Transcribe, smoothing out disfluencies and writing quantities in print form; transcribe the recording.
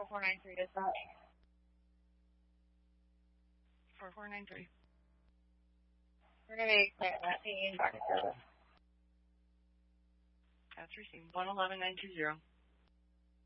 4493 dispatch. 4493. We're going to be clearing that, taking back to service. That's received. 111920.